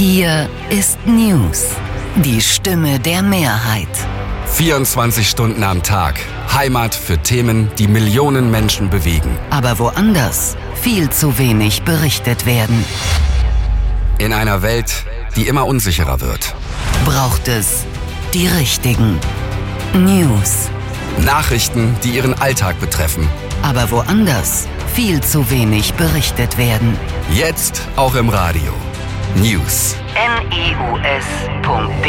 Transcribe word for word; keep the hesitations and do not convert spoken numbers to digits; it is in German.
Hier ist News, die Stimme der Mehrheit. vierundzwanzig Stunden am Tag. Heimat für Themen, die Millionen Menschen bewegen. Aber woanders viel zu wenig berichtet werden. In einer Welt, die immer unsicherer wird. Braucht es die richtigen News. Nachrichten, die Ihren Alltag betreffen. Aber woanders viel zu wenig berichtet werden. Jetzt auch im Radio. News. N E U S Punkt D